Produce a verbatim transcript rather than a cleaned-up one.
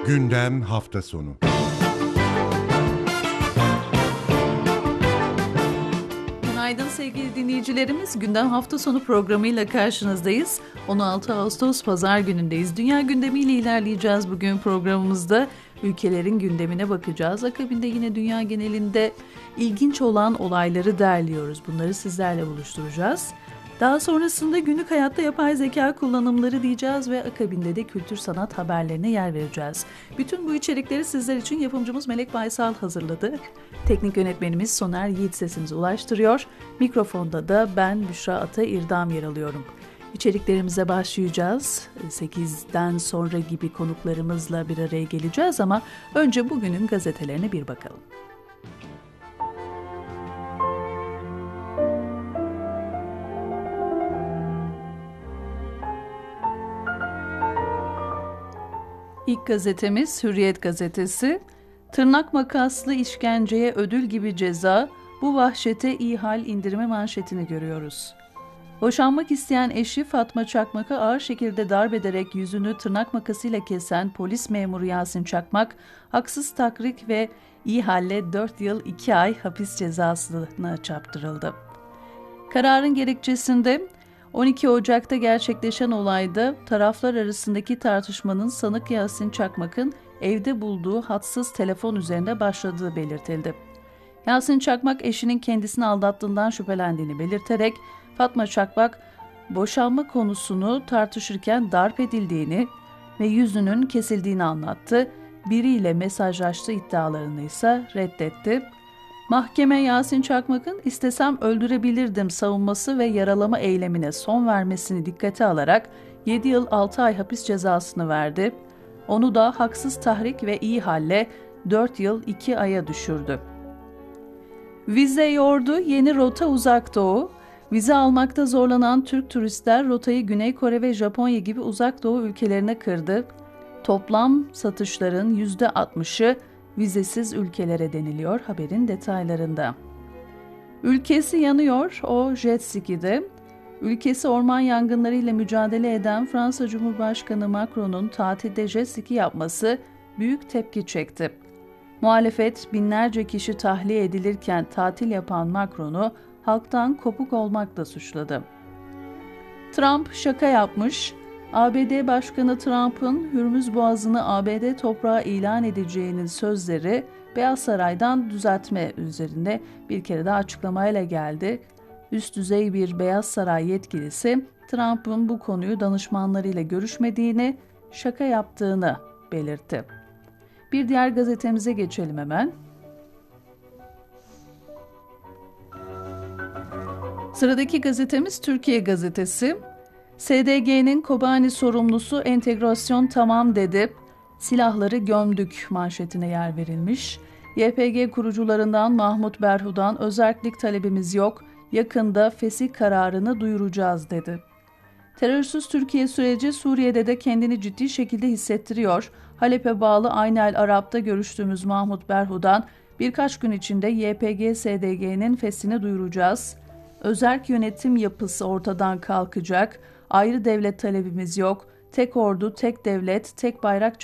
Gündem hafta sonu. Günaydın sevgili dinleyicilerimiz. Gündem hafta sonu programıyla karşınızdayız. on altı Ağustos Pazar günündeyiz. Dünya gündemiyle ilerleyeceğiz bugün programımızda. Ülkelerin gündemine bakacağız. Akabinde yine dünya genelinde ilginç olan olayları derliyoruz. Bunları sizlerle buluşturacağız. Daha sonrasında günlük hayatta yapay zeka kullanımları diyeceğiz ve akabinde de kültür sanat haberlerine yer vereceğiz. Bütün bu içerikleri sizler için yapımcımız Melek Baysal hazırladı. Teknik yönetmenimiz Soner Yiğit sesimizi ulaştırıyor. Mikrofonda da ben Büşra Ata İrdam yer alıyorum. İçeriklerimize başlayacağız. sekizden sonra gibi konuklarımızla bir araya geleceğiz ama önce bugünün gazetelerine bir bakalım. İlk gazetemiz Hürriyet gazetesi. Tırnak makaslı işkenceye ödül gibi ceza, bu vahşete iyi hal indirme manşetini görüyoruz. Boşanmak isteyen eşi Fatma Çakmak'a ağır şekilde darp ederek yüzünü tırnak makasıyla kesen polis memuru Yasin Çakmak, haksız tahrik ve ihalle dört yıl iki ay hapis cezasına çarptırıldı. Kararın gerekçesinde on iki Ocak'ta gerçekleşen olayda taraflar arasındaki tartışmanın sanık Yasin Çakmak'ın evde bulduğu hatsız telefon üzerinde başladığı belirtildi. Yasin Çakmak eşinin kendisini aldattığından şüphelendiğini belirterek Fatma Çakmak boşanma konusunu tartışırken darp edildiğini ve yüzünün kesildiğini anlattı. Biriyle mesajlaştığı iddialarını ise reddetti. Mahkeme Yasin Çakmak'ın istesem öldürebilirdim savunması ve yaralama eylemine son vermesini dikkate alarak yedi yıl altı ay hapis cezasını verdi. Onu da haksız tahrik ve ihalle dört yıl iki aya düşürdü. Vize yordu, yeni rota Uzak Doğu. Vize almakta zorlanan Türk turistler rotayı Güney Kore ve Japonya gibi Uzak Doğu ülkelerine kırdı. Toplam satışların yüzde altmışı vizesiz ülkelere deniliyor haberin detaylarında. Ülkesi yanıyor, o jet ski'de. Ülkesi orman yangınlarıyla mücadele eden Fransa Cumhurbaşkanı Macron'un tatilde jet ski yapması büyük tepki çekti. Muhalefet binlerce kişi tahliye edilirken tatil yapan Macron'u halktan kopuk olmakla suçladı. Trump şaka yapmış. A B D Başkanı Trump'ın Hürmüz Boğazı'nı A B D toprağı ilan edeceğinin sözleri Beyaz Saray'dan düzeltme üzerinde bir kere daha açıklamayla geldi. Üst düzey bir Beyaz Saray yetkilisi Trump'ın bu konuyu danışmanlarıyla görüşmediğini, şaka yaptığını belirtti. Bir diğer gazetemize geçelim hemen. Sıradaki gazetemiz Türkiye Gazetesi. S D G'nin Kobani sorumlusu entegrasyon tamam dedi. Silahları gömdük manşetine yer verilmiş. Y P G kurucularından Mahmut Berhu'dan özerklik talebimiz yok. Yakında fesih kararını duyuracağız dedi. Terörsüz Türkiye süreci Suriye'de de kendini ciddi şekilde hissettiriyor. Halep'e bağlı Ayn el Arab'da görüştüğümüz Mahmut Berhu'dan birkaç gün içinde Y P G S D G'nin feshini duyuracağız. Özerk yönetim yapısı ortadan kalkacak. Ayrı devlet talebimiz yok. Tek ordu, tek devlet, tek bayrak